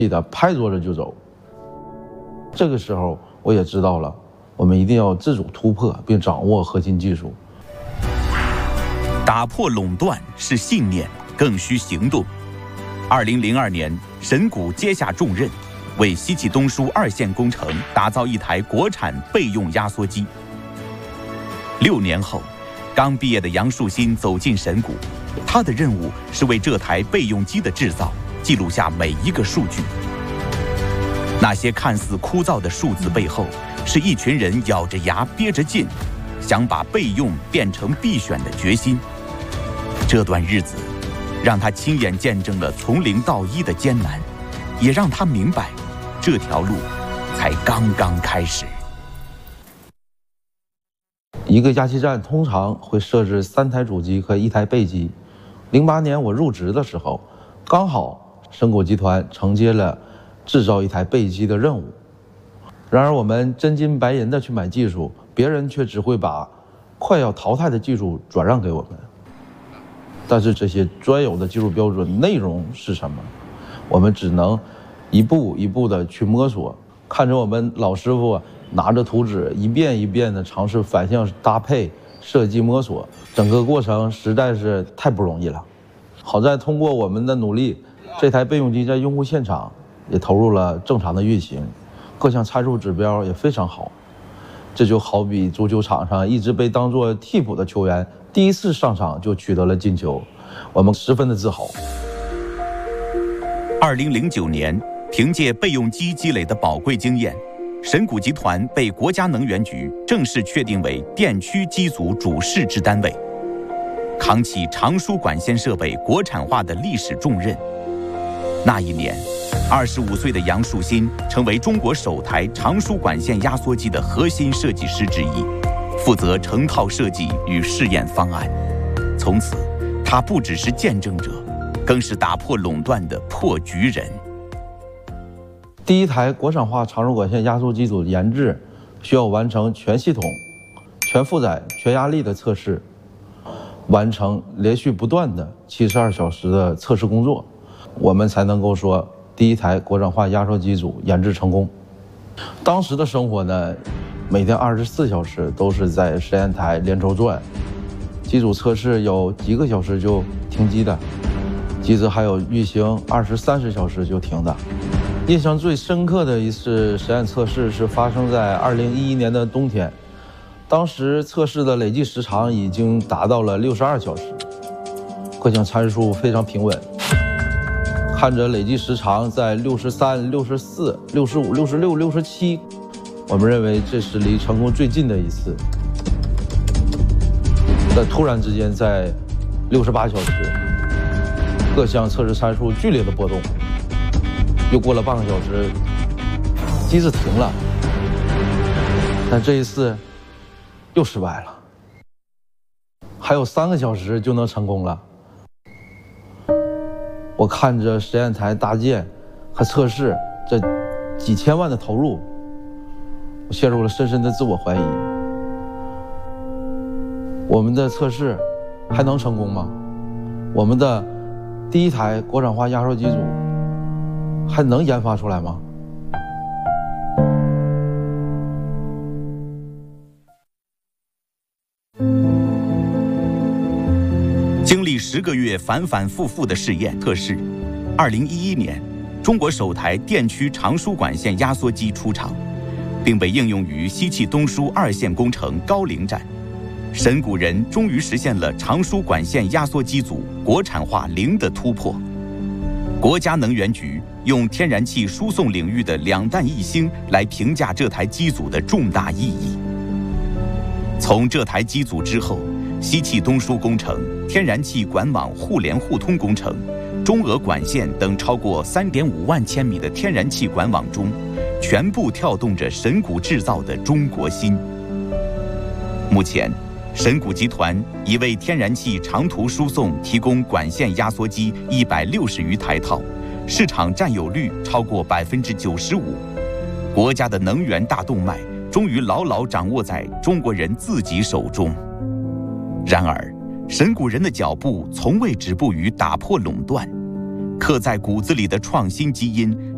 的拍桌子就走。这个时候我也知道了，我们一定要自主突破并掌握核心技术。 打破垄断是信念，更需行动。2002年，神谷接下重任，为西气东输2线工程打造一台国产备用压缩机。6年后，刚毕业的杨树新走进神谷，他的任务是为这台备用机的制造记录下每一个数据。那些看似枯燥的数字背后，是一群人咬着牙憋着劲，想把备用变成必选的决心。这段日子，让他亲眼见证了从0到1的艰难，也让他明白，这条路才刚刚开始。 一个压气站通常会设置3台主机和1台备机。08年我入职的时候，刚好神谷集团承接了制造1台备机的任务。然而我们真金白银的去买技术，别人却只会把快要淘汰的技术转让给我们。但是这些专有的技术标准内容是什么，我们只能一步一步的去摸索，看着我们老师傅拿着图纸一遍一遍的尝试反向搭配设计摸索，整个过程实在是太不容易了。好在通过我们的努力，这台备用机在用户现场也投入了正常的运行，各项参数指标也非常好。这就好比足球场上一直被当作替补的球员，第一次上场就取得了进球，我们十分的自豪。 2009年，凭借备用机积累的宝贵经验，神谷集团被国家能源局正式确定为电驱机组主试制单位，扛起长输管线设备国产化的历史重任。那一年，25岁的杨树新成为中国首台长输管线压缩机的核心设计师之一，负责成套设计与试验方案。从此，他不只是见证者，更是打破垄断的破局人。 第1台国产化长输管线压缩机组研制需要完成全系统、全负载、全压力的测试，完成连续不断的72小时的测试工作，我们才能够说第1台国产化压缩机组研制成功。当时的生活呢，每天24小时都是在实验台连轴转，机组测试有几个小时就停机的，机子还有运行20、30小时就停的。印象最深刻的一次实验测试是发生在2011年的冬天，当时测试的累计时长已经达到了62小时，各项参数非常平稳。看着累计时长在63、64、65、66、67，我们认为这是离成功最近的一次。但突然之间在68小时，各项测试参数剧烈的波动，又过了半个小时，机子停了，但这一次又失败了。还有3个小时就能成功了。我看着实验台搭建和测试这几千万的投入，我陷入了深深的自我怀疑。我们的测试还能成功吗？我们的第1台国产化压缩机组还能研发出来吗？ 经历10个月反反复复的试验测试，2011年，中国首台电驱长输管线压缩机出厂，并被应用于西气东输2线工程高陵站。神谷人终于实现了长输管线压缩机组国产化0的突破。国家能源局用天然气输送领域的2弹1星来评价这台机组的重大意义。从这台机组之后，西气东输工程、天然气管网互联互通工程、中俄管线等超过3.5万千米的天然气管网中，全部跳动着神谷制造的中国心。目前，神谷集团已为天然气长途输送提供管线压缩机160余台套，市场占有率超过95%。国家的能源大动脉终于牢牢掌握在中国人自己手中。然而，神谷人的脚步从未止步于打破垄断，刻在骨子里的创新基因